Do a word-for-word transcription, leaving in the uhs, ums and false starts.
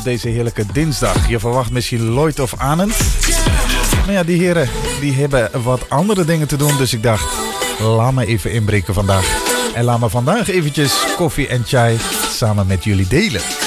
deze heerlijke dinsdag. Je verwacht misschien Lloyd of Anand. Maar ja, die heren die hebben wat andere dingen te doen. Dus ik dacht, laat me even inbreken vandaag. En laat me vandaag eventjes koffie en chai samen met jullie delen.